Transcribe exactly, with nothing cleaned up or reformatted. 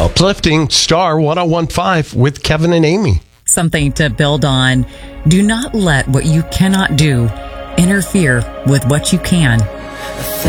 Uplifting Star one oh one point five with Kevin and Amy. Something to build on. Do not let what you cannot do interfere with what you can.